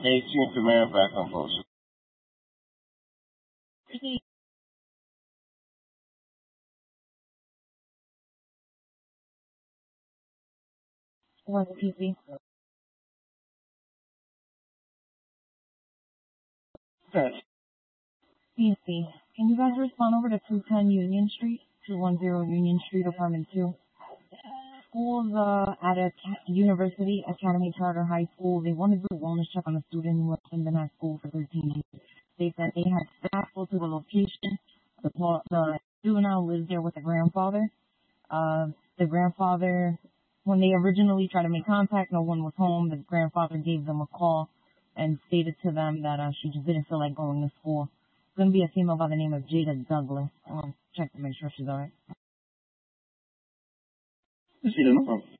18th command back on post. What's PC? Yes. PC. Can you guys respond over to 210 Union Street? 210 Union Street, apartment 2. Schools at a university, Academy Charter High School, they want to do a wellness check on a student who hasn't been at school for 13 years. They said they had staff go to the location. The student now lives there with the grandfather. The grandfather, when they originally tried to make contact, no one was home. The grandfather gave them a call and stated to them that she just didn't feel like going to school. It's going to be a female by the name of Jada Douglas. I want to check to make sure she's all right. No problem.